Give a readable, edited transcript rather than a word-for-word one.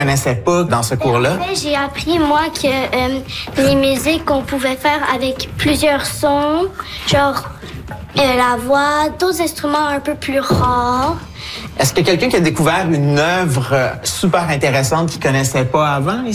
connaissais pas dans ce cours-là? En fait, j'ai appris, moi, que les musiques qu'on pouvait faire avec plusieurs sons, genre la voix, d'autres instruments un peu plus rares. Est-ce qu'il y a quelqu'un qui a découvert une œuvre super intéressante qu'il connaissait pas avant?